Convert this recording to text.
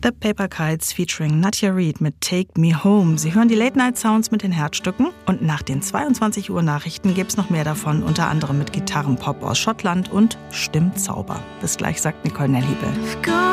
The Paper Kites featuring Nadja Reed mit Take Me Home. Sie hören die Late-Night-Sounds mit den Herzstücken und nach den 22 Uhr Nachrichten gibt's noch mehr davon, unter anderem mit Gitarrenpop aus Schottland und Stimmzauber. Bis gleich, sagt Nicole Nelhibel.